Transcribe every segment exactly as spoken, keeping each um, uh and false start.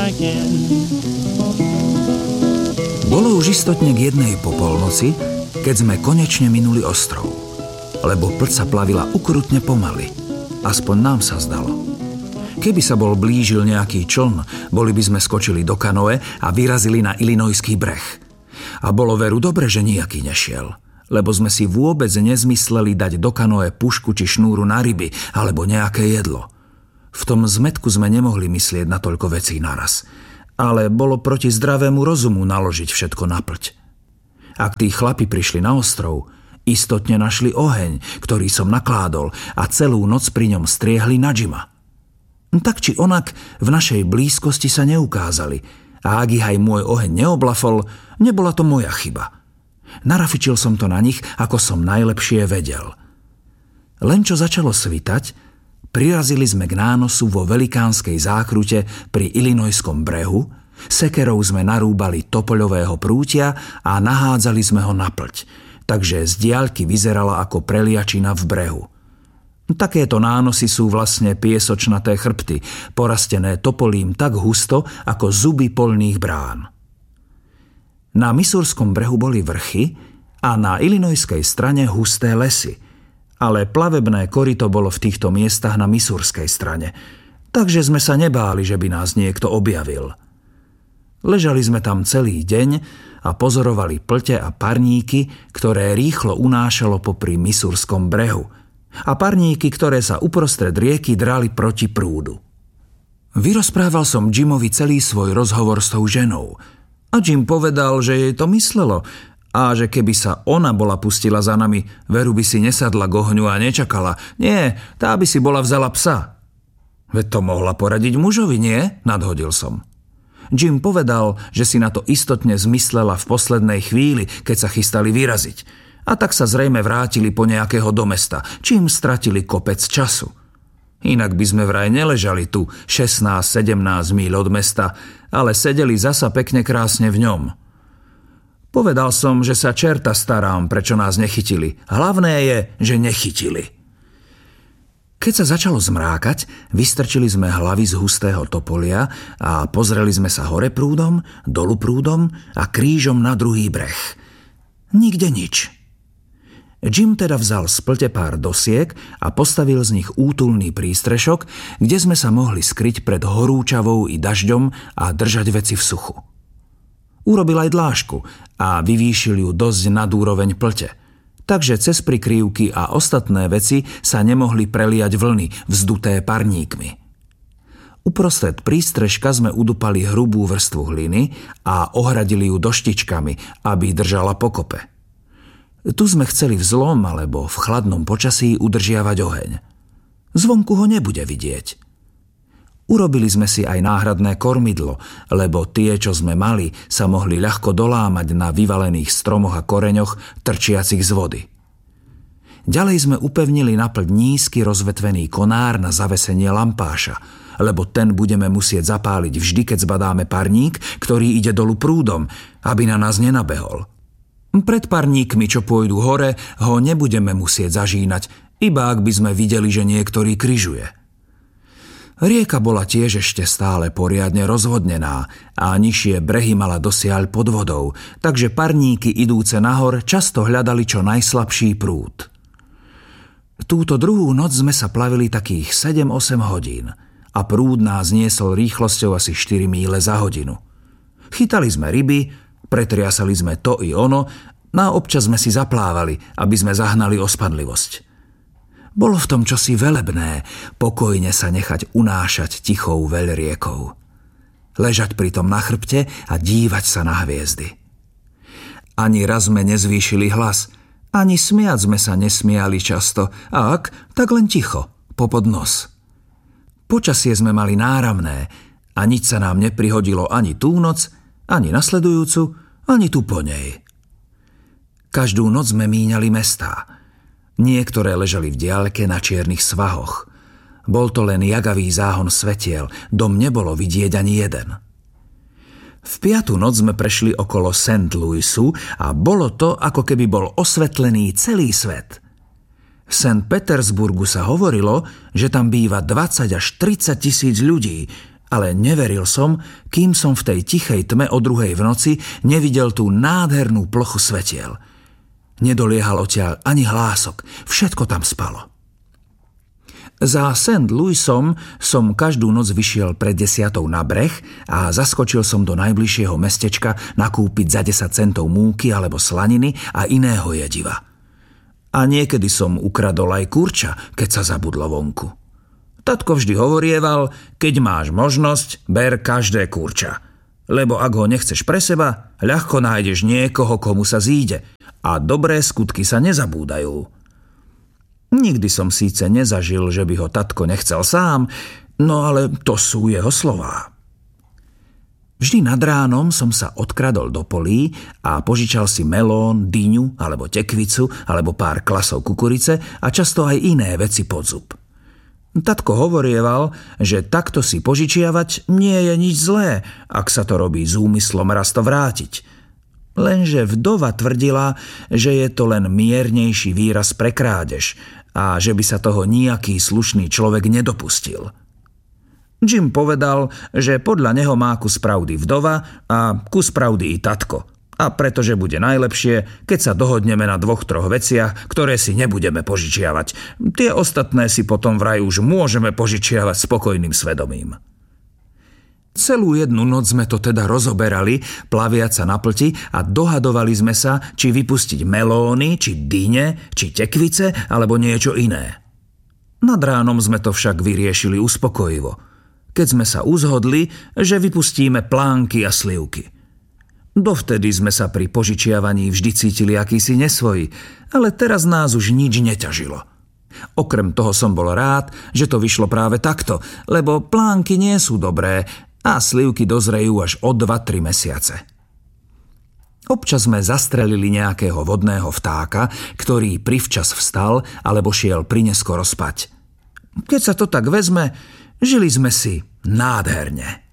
Bolo už istotne k jednej po polnoci, keď sme konečne minuli ostrov, lebo plť sa plavila ukrutne pomaly. Aspoň nám sa zdalo. Keby sa bol blížil nejaký čln, boli by sme skočili do kanoe a vyrazili na Illinoiský breh. A bolo veru dobre, že nejaký nešiel, lebo sme si vôbec nezmysleli dať do kanoe pušku či šnúru na ryby alebo nejaké jedlo. V tom zmätku sme nemohli myslieť na toľko vecí naraz, ale bolo proti zdravému rozumu naložiť všetko na plť. Ak tí chlapi prišli na ostrov, istotne našli oheň, ktorý som nakládol a celú noc pri ňom striehli na Jima. Tak či onak v našej blízkosti sa neukázali a ak ich aj môj oheň neoblafol, nebola to moja chyba. Narafičil som to na nich, ako som najlepšie vedel. Len čo začalo svitať, prirazili sme k nánosu vo velikánskej zákrute pri Illinoiskom brehu, sekerou sme narúbali topoľového prútia a nahádzali sme ho na plť, takže z diaľky vyzerala ako preliačina v brehu. Takéto nánosy sú vlastne piesočnaté chrbty, porastené topolím tak husto ako zuby poľných brán. Na Missourskom brehu boli vrchy a na Illinoiskej strane husté lesy, ale plavebné koryto bolo v týchto miestach na Missourskej strane, takže sme sa nebáli, že by nás niekto objavil. Ležali sme tam celý deň a pozorovali plte a parníky, ktoré rýchlo unášalo popri Missourskom brehu, a parníky, ktoré sa uprostred rieky drali proti prúdu. Vyrozprával som Jimovi celý svoj rozhovor s tou ženou a Jim povedal, že jej to myslelo a že keby sa ona bola pustila za nami, veru by si nesadla k ohňu a nečakala. Nie, tá by si bola vzala psa. Veď to mohla poradiť mužovi, nie? Nadhodil som. Jim povedal, že si na to istotne zmyslela v poslednej chvíli, keď sa chystali vyraziť. A tak sa zrejme vrátili po nejakého do mesta, čím stratili kopec času. Inak by sme vraj neležali tu šestnásť sedemnásť míľ od mesta, ale sedeli zasa pekne krásne v ňom. Povedal som, že sa čerta starám, prečo nás nechytili. Hlavné je, že nechytili. Keď sa začalo zmrákať, vystrčili sme hlavy z hustého topolia a pozreli sme sa hore prúdom, dolu prúdom a krížom na druhý breh. Nikde nič. Jim teda vzal z plte pár dosiek a postavil z nich útulný prístrešok, kde sme sa mohli skryť pred horúčavou i dažďom a držať veci v suchu. Urobil aj dlášku a vyvýšil ju dosť nad úroveň plte, takže cez prikrývky a ostatné veci sa nemohli preliať vlny vzduté parníkmi. Uprostred prístrežka sme udupali hrubú vrstvu hliny a ohradili ju doštičkami, aby držala pokope. Tu sme chceli v zlom alebo v chladnom počasí udržiavať oheň. Zvonku ho nebude vidieť. Urobili sme si aj náhradné kormidlo, lebo tie, čo sme mali, sa mohli ľahko dolámať na vyvalených stromoch a koreňoch trčiacich z vody. Ďalej sme upevnili na plť nízky rozvetvený konár na zavesenie lampáša, lebo ten budeme musieť zapáliť vždy, keď zbadáme parník, ktorý ide dolu prúdom, aby na nás nenabehol. Pred parníkmi, čo pôjdu hore, ho nebudeme musieť zažínať, iba ak by sme videli, že niektorý križuje. Rieka bola tiež ešte stále poriadne rozvodnená a nižšie brehy mala dosiaľ pod vodou, takže parníky idúce nahor často hľadali čo najslabší prúd. Túto druhú noc sme sa plavili takých sedem osem hodín a prúd nás niesol rýchlosťou asi štyri míle za hodinu. Chytali sme ryby, pretriasali sme to i ono, a občas sme si zaplávali, aby sme zahnali ospadlivosť. Bolo v tom čosi velebné, pokojne sa nechať unášať tichou veľriekou. Ležať pritom na chrbte a dívať sa na hviezdy. Ani raz sme nezvýšili hlas, ani smiať sme sa nesmiali často, a ak, tak len ticho, popod nos. Počasie sme mali náramné a nič sa nám neprihodilo ani tú noc, ani nasledujúcu, ani tu po nej. Každú noc sme míňali mestá. Niektoré ležali v diaľke na čiernych svahoch. Bol to len jagavý záhon svetiel, dom nebolo vidieť ani jeden. V piatu noc sme prešli okolo Saint Louisu a bolo to, ako keby bol osvetlený celý svet. V Saint Petersburgu sa hovorilo, že tam býva dvadsať až tridsať tisíc ľudí Ale neveril som, kým som v tej tichej tme o druhej v noci nevidel tú nádhernú plochu svetiel. Nedoliehal odtiaľ ani hlások, všetko tam spalo. Za Saint Louisom som každú noc vyšiel pred desiatou na breh a zaskočil som do najbližšieho mestečka nakúpiť za desať centov múky alebo slaniny a iného jediva. A niekedy som ukradol aj kurča, keď sa zabudlo vonku. Tatko vždy hovorieval, keď máš možnosť, ber každé kurča. Lebo ak ho nechceš pre seba, ľahko nájdeš niekoho, komu sa zíde. A dobré skutky sa nezabúdajú. Nikdy som síce nezažil, že by ho tatko nechcel sám, no ale to sú jeho slová. Vždy nad ránom som sa odkradol do polí a požičal si melón, dyňu alebo tekvicu alebo pár klasov kukurice a často aj iné veci pod zub. Tatko hovorieval, že takto si požičiavať nie je nič zlé, ak sa to robí s úmyslom raz to vrátiť. Lenže vdova tvrdila, že je to len miernejší výraz pre krádež a že by sa toho nijaký slušný človek nedopustil. Jim povedal, že podľa neho má kus pravdy vdova a kus pravdy i tatko. A pretože bude najlepšie, keď sa dohodneme na dvoch, troch veciach, ktoré si nebudeme požičiavať. Tie ostatné si potom vraj už môžeme požičiavať spokojným svedomím. Celú jednu noc sme to teda rozoberali, plaviac sa na plti a dohadovali sme sa, či vypustiť melóny, či dyne, či tekvice, alebo niečo iné. Nad ránom sme to však vyriešili uspokojivo, keď sme sa uzhodli, že vypustíme plánky a slivky. Dovtedy sme sa pri požičiavaní vždy cítili akýsi nesvoji, ale teraz nás už nič neťažilo. Okrem toho som bol rád, že to vyšlo práve takto, lebo plánky nie sú dobré a slivky dozrejú až o dva tri mesiace. Občas sme zastrelili nejakého vodného vtáka, ktorý privčas vstal alebo šiel prineskoro spať. Keď sa to tak vezme, žili sme si nádherne.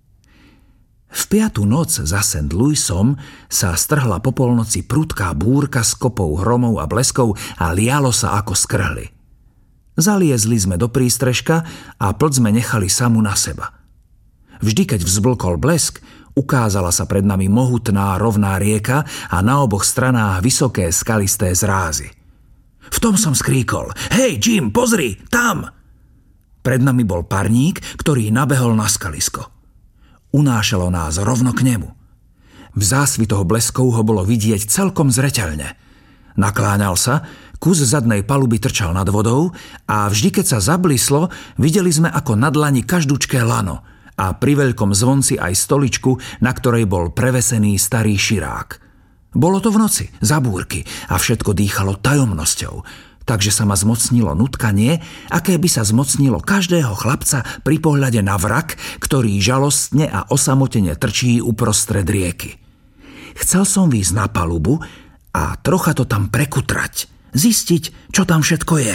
V piatu noc za Saint Louisom sa strhla po polnoci prudká búrka s kopou hromov a bleskov a lialo sa ako skrhly. Zaliezli sme do prístrežka a plť sme nechali samu na seba. Vždy, keď vzblkol blesk, ukázala sa pred nami mohutná rovná rieka a na oboch stranách vysoké skalisté zrázy. V tom som skríkol: Hej, Jim, pozri, tam! Pred nami bol parník, ktorý nabehol na skalisko. Unášalo nás rovno k nemu. V zásvitoch bleskov ho bolo vidieť celkom zreteľne. Nakláňal sa, kus zadnej paluby trčal nad vodou a vždy, keď sa zablislo, videli sme ako na dlani každúčké lano a pri veľkom zvonci aj stoličku, na ktorej bol prevesený starý širák. Bolo to v noci, za búrky a všetko dýchalo tajomnosťou, takže sa ma zmocnilo nutkanie, aké by sa zmocnilo každého chlapca pri pohľade na vrak, ktorý žalostne a osamotene trčí uprostred rieky. Chcel som výjsť na palubu a trocha to tam prekutrať, zistiť, čo tam všetko je.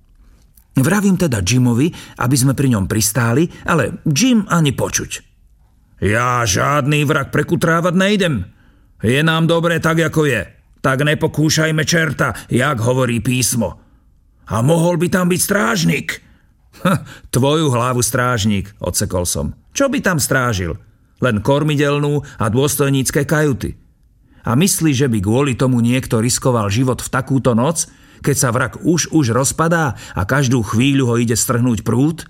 Vravím teda Jimovi, aby sme pri ňom pristáli, ale Jim ani počuť. Ja žiadny vrak prekutrávať nejdem. Je nám dobre tak, ako je. Tak nepokúšajme čerta, jak hovorí písmo. A mohol by tam byť strážnik. Ha, tvoju hlavu strážnik, odsekol som. Čo by tam strážil? Len kormidelnú a dôstojnícke kajuty. A myslí, že by kvôli tomu niekto riskoval život v takúto noc, keď sa vrak už už rozpadá a každú chvíľu ho ide strhnúť prúd?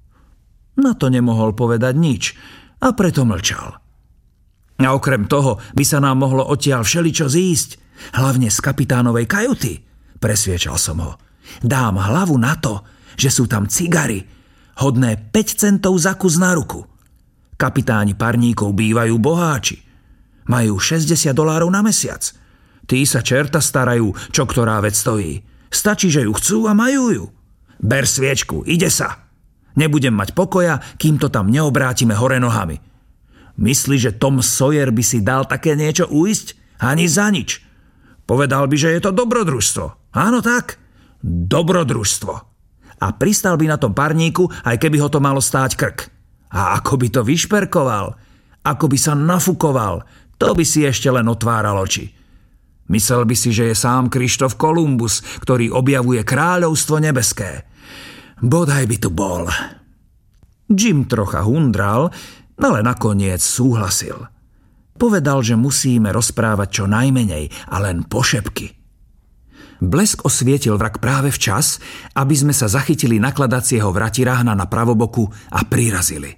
Na to nemohol povedať nič a preto mlčal. A okrem toho by sa nám mohlo odtiaľ všeličo zísť, hlavne z kapitánovej kajuty, presviečal som ho. Dám hlavu na to, že sú tam cigary, hodné päť centov za kus na ruku. Kapitáni parníkov bývajú boháči. Majú šesťdesiat dolárov na mesiac. Tí sa čerta starajú, čo ktorá vec stojí. Stačí, že ju chcú a majú ju. Ber sviečku, ide sa. Nebudem mať pokoja, kým to tam neobrátime hore nohami. Myslí, že Tom Sawyer by si dal také niečo uísť? Ani za nič. Povedal by, že je to dobrodružstvo. Áno tak? Dobrodružstvo. A pristal by na tom parníku, aj keby ho to malo stáť krk. A ako by to vyšperkoval, ako by sa nafukoval, to by si ešte len otváral oči. Myslel by si, že je sám Krištof Kolumbus, ktorý objavuje kráľovstvo nebeské. Bodaj by tu bol. Jim trocha hundral, ale nakoniec súhlasil. Povedal, že musíme rozprávať čo najmenej a len pošepky. Blesk osvietil vrak práve včas, aby sme sa zachytili nakladacieho vratiráhna na pravoboku a prirazili.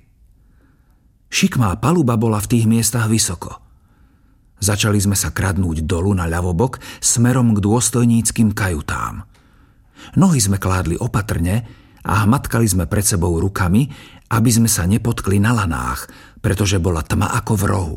Šikmá paluba bola v tých miestach vysoko. Začali sme sa kradnúť dolu na ľavobok smerom k dôstojníckym kajutám. Nohy sme kládli opatrne a hmatkali sme pred sebou rukami, aby sme sa nepotkli na lanách, pretože bola tma ako v rohu.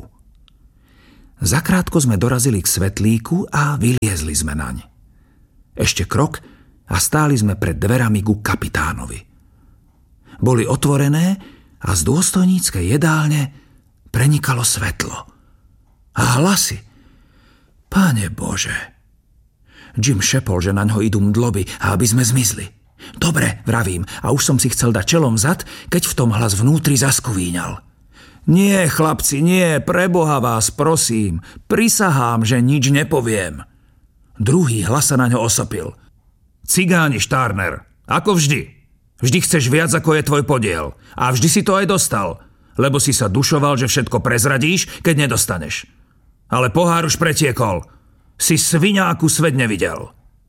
Zakrátko sme dorazili k svetlíku a vyliezli sme naň. Ešte krok a stáli sme pred dverami ku kapitánovi. Boli otvorené a z dôstojníckej jedálne prenikalo svetlo. A hlasy. Páne Bože. Jim šepol, že na ňo idú mdloby a aby sme zmizli. Dobre, vravím, a už som si chcel dať čelom vzad, keď v tom hlas vnútri zaskuvíňal. Nie, chlapci, nie, preboha vás prosím, prisahám, že nič nepoviem. Druhý hlas sa na ňo osopil. Cigáni, Štárner, ako vždy. Vždy chceš viac, ako je tvoj podiel. A vždy si to aj dostal, lebo si sa dušoval, že všetko prezradíš, keď nedostaneš. Ale pohár už pretiekol. Si sviňa, akú svet nevidel.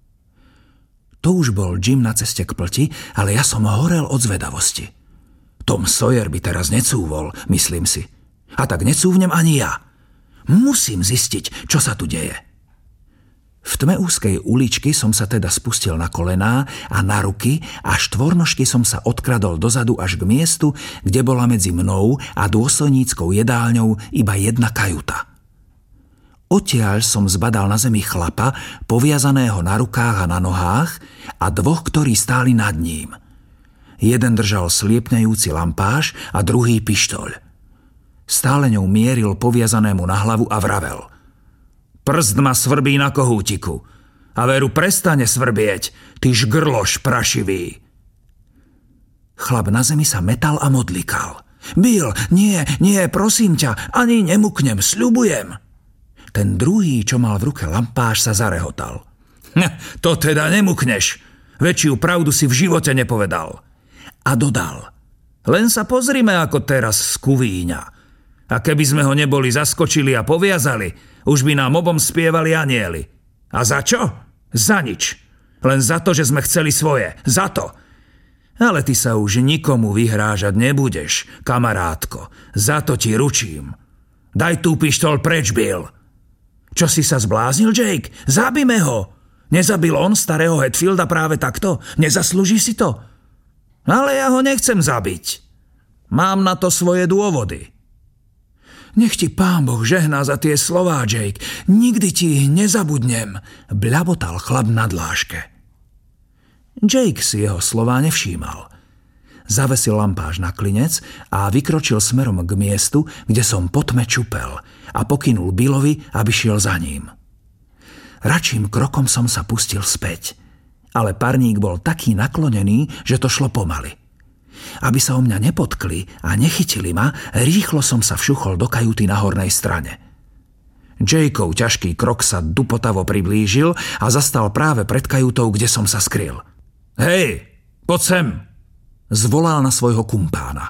To už bol Jim na ceste k plti, ale ja som horel od zvedavosti. Tom Sawyer by teraz necúvol, myslím si. A tak necúvnem ani ja. Musím zistiť, čo sa tu deje. V tme úzkej uličky som sa teda spustil na kolená a na ruky a štvornožky som sa odkradol dozadu až k miestu, kde bola medzi mnou a dôstojníckou jedálňou iba jedna kajuta. Odtiaľ som zbadal na zemi chlapa, poviazaného na rukách a na nohách, a dvoch, ktorí stáli nad ním. Jeden držal sliepňajúci lampáš a druhý pištoľ. Stále ňou mieril poviazanému na hlavu a vravel. Prst ma svrbí na kohútiku. A veru prestane svrbieť, ty žgrloš prašivý. Chlap na zemi sa metal a modlikal. Bill, nie, nie, prosím ťa, ani nemuknem, sľubujem. Ten druhý, čo mal v ruke lampáš, sa zarehotal. To teda nemukneš. Väčšiu pravdu si v živote nepovedal. A dodal. Len sa pozrime, ako teraz skuvíňa. A keby sme ho neboli zaskočili a poviazali, už by nám obom spievali anjeli. A za čo? Za nič. Len za to, že sme chceli svoje. Za to. Ale ty sa už nikomu vyhrážať nebudeš, kamarátko. Za to ti ručím. Daj tú pištol preč, Bill. Čo si sa zbláznil, Jake? Zabíme ho. Nezabil on starého Hatfielda práve takto? Nezaslúži si to? Ale ja ho nechcem zabiť. Mám na to svoje dôvody. Nech ti Pán Boh žehná za tie slová, Jake. Nikdy ti ich nezabudnem, bľabotal chlap na dláške. Jake si jeho slová nevšímal. Zavesil lampáš na klinec a vykročil smerom k miestu, kde som po tme čupel, a pokynul Billovi, aby šiel za ním. Račím krokom som sa pustil späť, ale parník bol taký naklonený, že to šlo pomaly. Aby sa o mňa nepotkli a nechytili ma, rýchlo som sa všuchol do kajuty na hornej strane. Jakeov ťažký krok sa dupotavo priblížil a zastal práve pred kajutou, kde som sa skryl. Hej, poď sem! Zvolal na svojho kumpána.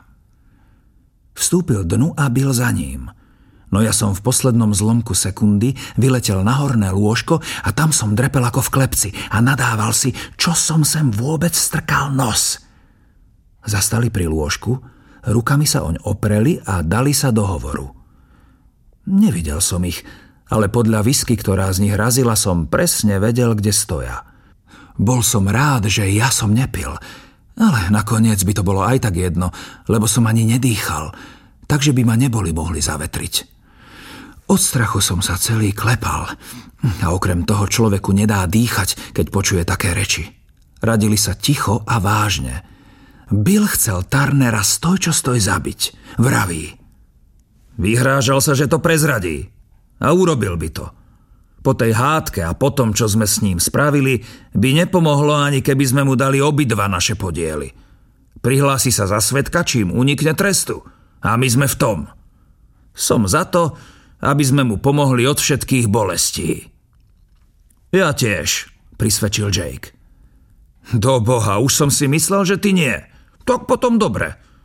Vstúpil dnu a Bill za ním. No ja som v poslednom zlomku sekundy vyletel na horné lôžko a tam som drepel ako v klepci a nadával si, čo som sem vôbec strkal nos. Zastali pri lôžku, rukami sa oň opreli a dali sa do hovoru. Nevidel som ich, ale podľa whisky, ktorá z nich razila, som presne vedel, kde stoja. Bol som rád, že ja som nepil, ale nakoniec by to bolo aj tak jedno, lebo som ani nedýchal, takže by ma neboli mohli zavetriť. Od strachu som sa celý klepal a okrem toho človeku nedá dýchať, keď počuje také reči. Radili sa ticho a vážne. Bill chcel Turnera stoj čo stoj zabiť. Vraví. Vyhrážal sa, že to prezradí. A urobil by to. Po tej hádke a po tom, čo sme s ním spravili, by nepomohlo ani keby sme mu dali obidva naše podiely. Prihlási sa za svedka, čím unikne trestu. A my sme v tom. Som za to, aby sme mu pomohli od všetkých bolestí. Ja tiež, prisvedčil Jake. Do Boha, už som si myslel, že ty nie. Tak potom dobre.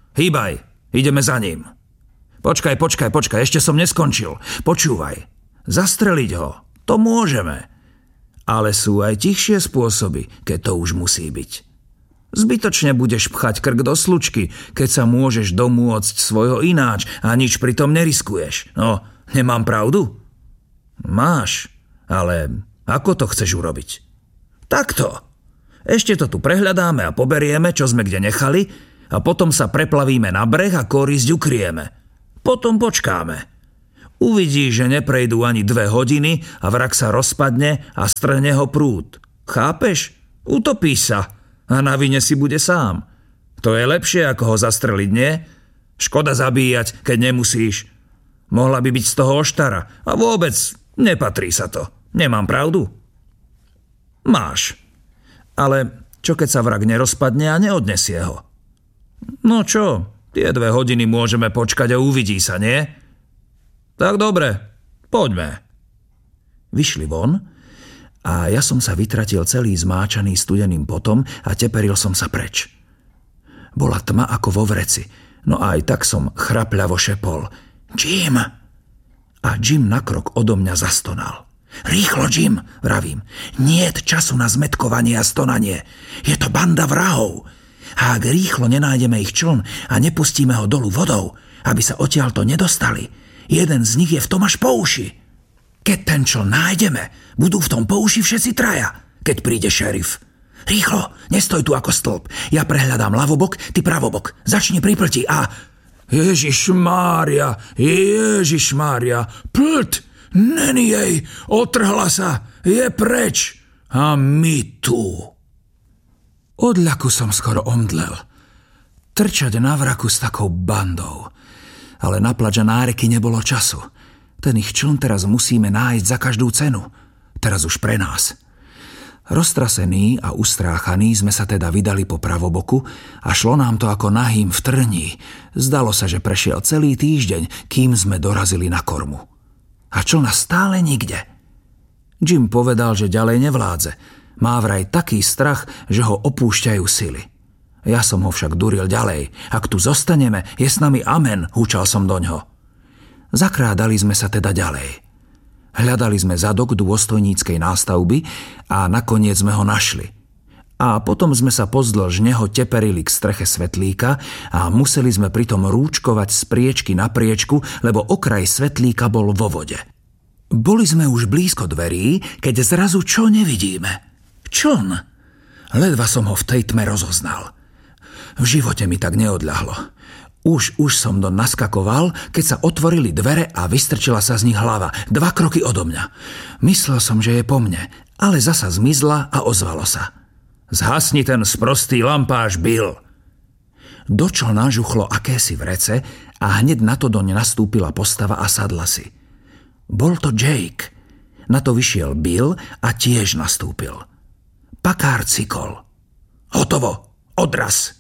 Hýbaj, ideme za ním. Počkaj, počkaj, počkaj, ešte som neskončil. Počúvaj, zastreliť ho, to môžeme. Ale sú aj tichšie spôsoby, keď to už musí byť. Zbytočne budeš pchať krk do slučky, keď sa môžeš domôcť svojho ináč a nič pritom neriskuješ. No, nemám pravdu? Máš, ale ako to chceš urobiť? Takto. Ešte to tu prehľadáme a poberieme, čo sme kde nechali, a potom sa preplavíme na breh a korisť ukryjeme. Potom počkáme. Uvidíš, že neprejdú ani dve hodiny a vrak sa rozpadne a strhne ho prúd. Chápeš? Utopí sa a na vine si bude sám. To je lepšie, ako ho zastreliť, nie? Škoda zabíjať, keď nemusíš. Mohla by byť z toho oštara a vôbec nepatrí sa to. Nemám pravdu? Máš. Ale čo keď sa vrak nerozpadne a neodnesie ho? No čo, tie dve hodiny môžeme počkať a uvidí sa, nie? Tak dobre, poďme. Vyšli von a ja som sa vytratil celý zmáčaný studeným potom a teperil som sa preč. Bola tma ako vo vreci, no aj tak som chrapľavo šepol. Jim! A Jim na krok odo mňa zastonal. Rýchlo, Jim, vravím. Niet času na zmätkovanie a stonanie. Je to banda vrahov. A ak rýchlo nenájdeme ich čln a nepustíme ho dolu vodou, aby sa odtiaľto nedostali, jeden z nich je v tom až po uši. Keď ten čln nájdeme, budú v tom po uši všetci traja, keď príde šerif. Rýchlo, nestoj tu ako stĺp. Ja prehľadám ľavobok, ty pravobok. Začni pri plti a... Ježišmária, Ježišmária, plť! Není jej, otrhla sa, je preč. A my tu. Od ľaku som skoro omdlel. Trčať na vraku s takou bandou. Ale na plač a náreky nebolo času. Ten ich čln teraz musíme nájsť za každú cenu. Teraz už pre nás. Roztrasení a ustráchaní sme sa teda vydali po pravoboku a šlo nám to ako nahým v trní. Zdalo sa, že prešiel celý týždeň, kým sme dorazili na kormu. A člna stále nikde. Jim povedal, že ďalej nevládze. Má vraj taký strach, že ho opúšťajú sily. Ja som ho však duril ďalej. Ak tu zostaneme, je s nami amen, húčal som doňho. Zakrádali sme sa teda ďalej. Hľadali sme zadok dôstojníckej nástavby a nakoniec sme ho našli. A potom sme sa pozdĺž neho teperili k streche svetlíka a museli sme pritom rúčkovať z priečky na priečku, lebo okraj svetlíka bol vo vode. Boli sme už blízko dverí, keď zrazu čo nevidíme? Čln! Ledva som ho v tej tme rozoznal. V živote mi tak neodľahlo. Už, už som doň naskakoval, keď sa otvorili dvere a vystrčila sa z nich hlava. Dva kroky odo mňa. Myslel som, že je po mne, ale zasa zmizla a ozvalo sa. Zhasni ten sprostý lampáš, Bill. Do člna žuchlo akési vrece a hneď na to doň nastúpila postava a sadla si. Bol to Jake. Na to vyšiel Bill a tiež nastúpil. Pakár cikol. Hotovo, odraz.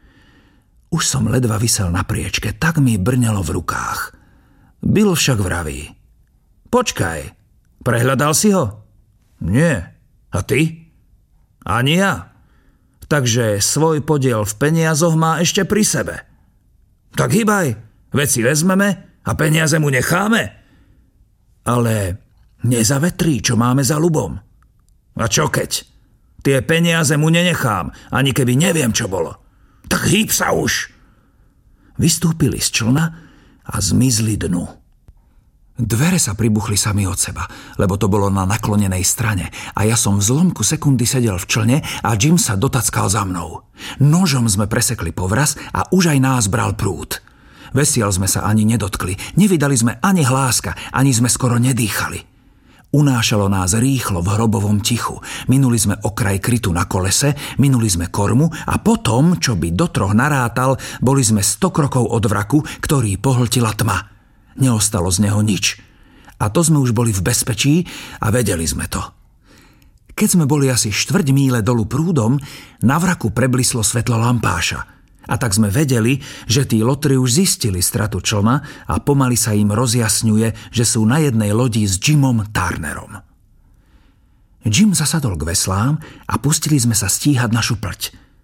Už som ledva visel na priečke, tak mi brňalo v rukách. Bill však vraví. Počkaj, prehľadal si ho? Nie. A ty? Ani ja. Takže svoj podiel v peniazoch má ešte pri sebe. Tak hýbaj, veci vezmeme a peniaze mu necháme. Ale nezavetrí, čo máme za ľubom. A čo keď? Tie peniaze mu nenechám, ani keby neviem, čo bolo. Tak hýb sa už. Vystúpili z člna a zmizli dnu. Dvere sa pribuchli sami od seba, lebo to bolo na naklonenej strane a ja som v zlomku sekundy sedel v člne a Jim sa dotackal za mnou. Nožom sme presekli povraz a už aj nás bral prúd. Vesiel sme sa ani nedotkli, nevydali sme ani hláska, ani sme skoro nedýchali. Unášalo nás rýchlo v hrobovom tichu. Minuli sme okraj krytu na kolese, minuli sme kormu a potom, čo by do troch narátal, boli sme sto krokov od vraku, ktorý pohltila tma. Neostalo z neho nič. A to sme už boli v bezpečí a vedeli sme to. Keď sme boli asi štvrť míle dolu prúdom, na vraku preblislo svetlo lampáša. A tak sme vedeli, že tí lotri už zistili stratu člna a pomaly sa im rozjasňuje, že sú na jednej lodi s Jimom Turnerom. Jim zasadol k veslám a pustili sme sa stíhať našu plť.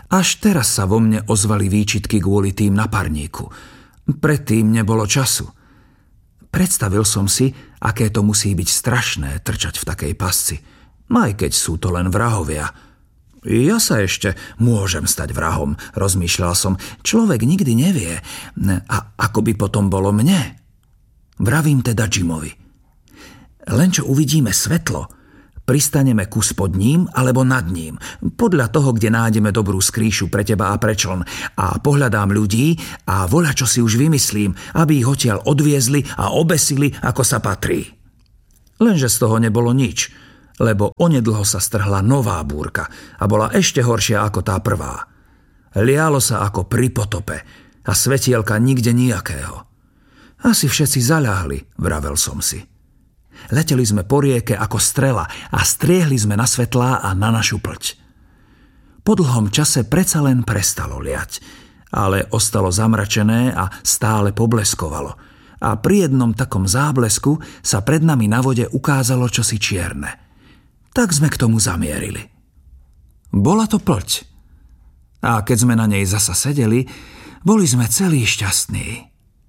Až teraz sa vo mne ozvali výčitky kvôli tým na parníku. Predtým nebolo času. Predstavil som si, aké to musí byť strašné trčať v takej pasci, aj keď sú to len vrahovia. Ja sa ešte môžem stať vrahom, rozmýšľal som. Človek nikdy nevie. A ako by potom bolo mne? Vravím teda Jimovi. Len čo uvidíme svetlo, pristaneme kus pod ním alebo nad ním, podľa toho, kde nájdeme dobrú skrýšu pre teba a pre čln, a pohľadám ľudí a voľa čo si už vymyslím, aby ich odtiaľ odviezli a obesili, ako sa patrí. Lenže z toho nebolo nič, lebo onedlho sa strhla nová búrka a bola ešte horšia ako tá prvá. Lialo sa ako pri potope a svetielka nikde nijakého. Asi všetci zaľahli, vravel som si. Leteli sme po rieke ako strela a striehli sme na svetlá a na našu plť. Po dlhom čase predsa len prestalo liať, ale ostalo zamračené a stále pobleskovalo. A pri jednom takom záblesku sa pred nami na vode ukázalo čosi čierne. Tak sme k tomu zamierili. Bola to plť. A keď sme na nej zasa sedeli, boli sme celí šťastní.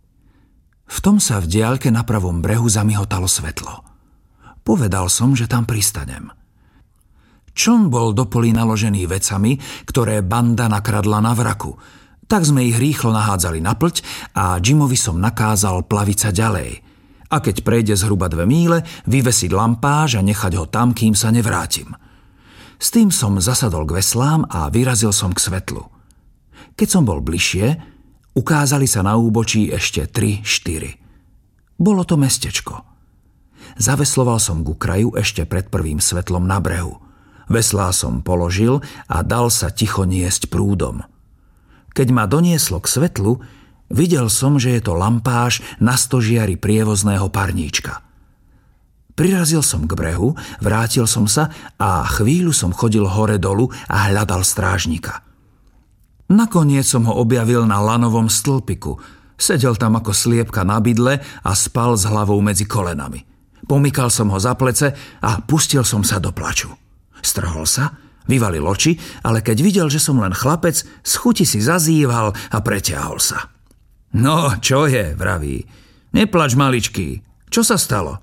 V tom sa v diaľke na pravom brehu zamihotalo svetlo. Povedal som, že tam pristanem. Čln bol do polí naložený vecami, ktoré banda nakradla na vraku. Tak sme ich rýchlo nahádzali na plť a Jimovi som nakázal plaviť sa ďalej. A keď prejde zhruba dve míle, vyvesiť lampáž a nechať ho tam, kým sa nevrátim. S tým som zasadol k veslám a vyrazil som k svetlu. Keď som bol bližšie, ukázali sa na úbočí ešte tri, štyri. Bolo to mestečko. Zavesloval som ku kraju ešte pred prvým svetlom na brehu. Veslá som položil a dal sa ticho niesť prúdom. Keď ma donieslo k svetlu, videl som, že je to lampáž na stožiari prievozného parníčka. Prirazil som k brehu, vrátil som sa a chvíľu som chodil hore dolu a hľadal strážnika. Nakoniec som ho objavil na lanovom stĺpiku. Sedel tam ako sliepka na bydle a spal s hlavou medzi kolenami. Pomykal som ho za plece a pustil som sa do plaču. Strhol sa, vyvalil oči, ale keď videl, že som len chlapec, z chuti si zazýval a preťahol sa. No, čo je, vraví. Neplač, maličký. Čo sa stalo?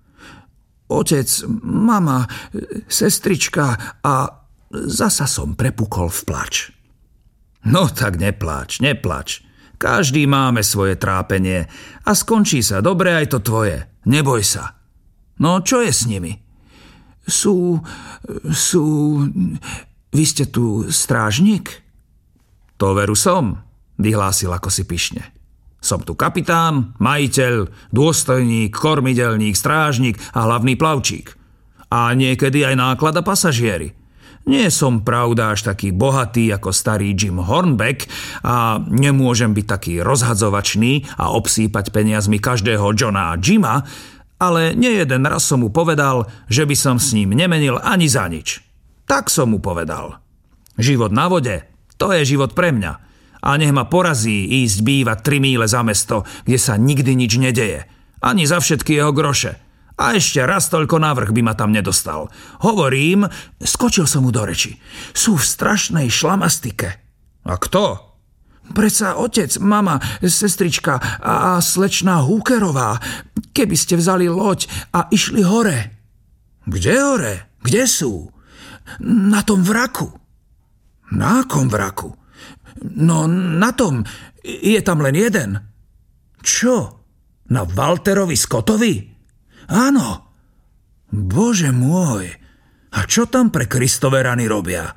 Otec, mama, sestrička a zasa som prepukol v plač. No tak nepláč, nepláč. Každý máme svoje trápenie a skončí sa dobre aj to tvoje. Neboj sa. No čo je s nimi? Sú... sú... Vy ste tu strážnik? To veru som, vyhlásil ako si pyšne. Som tu kapitán, majiteľ, dôstojník, kormidelník, strážnik a hlavný plavčík. A niekedy aj náklad a pasažieri. Nie som pravda až taký bohatý ako starý Jim Hornbeck a nemôžem byť taký rozhadzovačný a obsýpať peniazmi každého Johna a Jima, ale nie jeden raz som mu povedal, že by som s ním nemenil ani za nič. Tak som mu povedal. Život na vode, to je život pre mňa. A nech ma porazí ísť bývať tri míle za mesto, kde sa nikdy nič nedeje. Ani za všetky jeho groše. A ešte raz toľko navrch by ma tam nedostal. Hovorím, skočil som mu do reči. Sú v strašnej šlamastike. A kto? Predsa otec, mama, sestrička a, a slečná Hookerová. Keby ste vzali loď a išli hore. Kde hore? Kde sú? Na tom vraku. Na akom vraku? No na tom. Je tam len jeden. Čo? Na Walterovi Scottovi? Áno. Bože môj. A čo tam pre Kristove rany robia?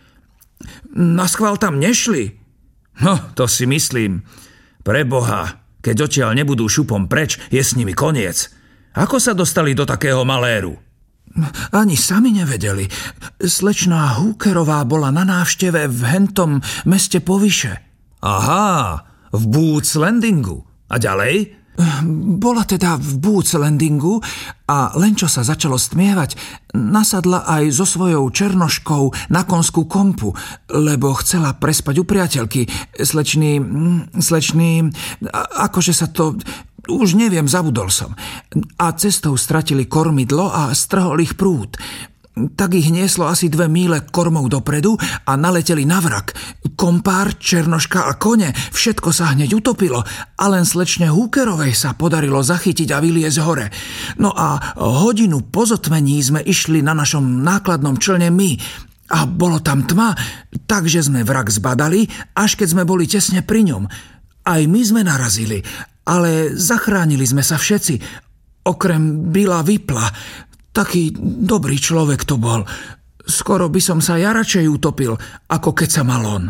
Naschvál tam nešli? No, to si myslím. Preboha, keď odtiaľ nebudú šupom preč, je s nimi koniec. Ako sa dostali do takého maléru? Ani sami nevedeli. Slečná Hookerová bola na návšteve v hentom meste povyše. Aha, v Boots Landingu. A ďalej? Bola teda v Boots Landingu a len čo sa začalo stmievať, nasadla aj so svojou černoškou na konskú kompu, lebo chcela prespať u priateľky. Slečný, slečný, akože sa to... Už neviem, zabudol som. A cestou stratili kormidlo a strhol ich prúd. Tak ich nieslo asi dve míle kormou dopredu a naleteli na vrak. Kompár, černoška a kone, všetko sa hneď utopilo a len slečne Hookerovej sa podarilo zachytiť a vyliezť hore. No a hodinu po zotmení sme išli na našom nákladnom člne my a bolo tam tma, takže sme vrak zbadali, až keď sme boli tesne pri ňom. Aj my sme narazili, ale zachránili sme sa všetci, okrem Billa Whipla. Taký dobrý človek to bol. Skoro by som sa ja radšej utopil, ako keď sa mal on.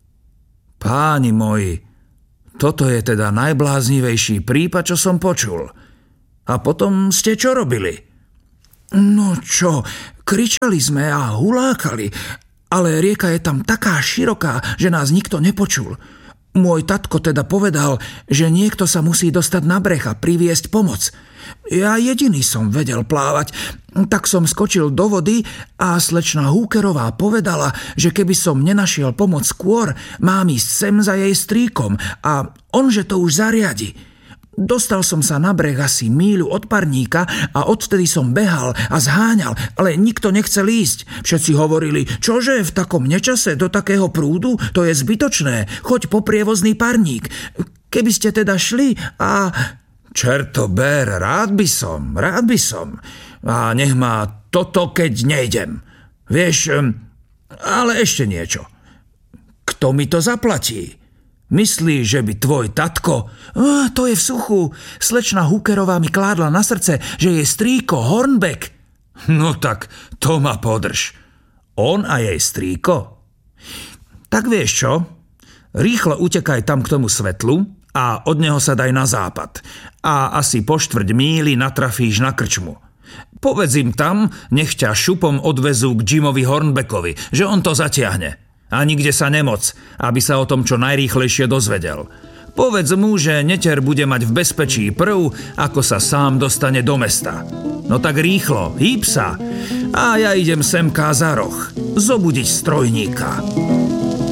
Páni moji, toto je teda najbláznivejší prípad, čo som počul. A potom ste čo robili? No čo, kričali sme a hulákali, ale rieka je tam taká široká, že nás nikto nepočul. Môj tatko teda povedal, že niekto sa musí dostať na breh a priviesť pomoc. Ja jediný som vedel plávať, tak som skočil do vody a slečna Hookerová povedala, že keby som nenašiel pomoc skôr, mám ísť sem za jej strýkom a onže to už zariadi. Dostal som sa na breh asi míľu od parníka a odtedy som behal a zháňal, ale nikto nechcel ísť. Všetci hovorili, čože v takom nečase do takého prúdu, to je zbytočné, choď po prievozný parník. Keby ste teda šli a... Čerto ber, rád by som, rád by som. A nech má toto, keď nejdem. Vieš, ale ešte niečo. Kto mi to zaplatí? Myslíš, že by tvoj tatko... Oh, to je v suchu. Slečna Hookerová mi kládla na srdce, že je strýko Hornbeck. No tak, to ma podrž. On a jej strýko? Tak vieš čo? Rýchlo utekaj tam k tomu svetlu a od neho sa daj na západ. A asi po štvrť míli natrafíš na krčmu. Povedz im tam, nech ťa šupom odvezú k Jimovi Hornbeckovi, že on to zatiahne. A nikde sa nemoc, aby sa o tom čo najrýchlejšie dozvedel. Povedz mu, že neter bude mať v bezpečí prv, ako sa sám dostane do mesta. No tak rýchlo, hýb sa. A ja idem semká za roh, zobudiť strojníka.